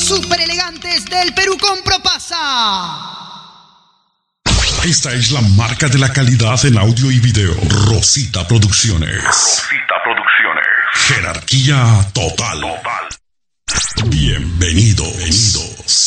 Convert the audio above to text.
super elegantes del Perú con Propasa. Esta es la marca de la calidad en audio y video. Rosita Producciones. Jerarquía total. Bienvenidos.